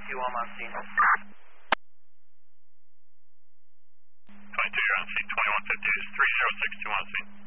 22, I'm on scene. 22, you're on scene. 2150 is 3062 on scene.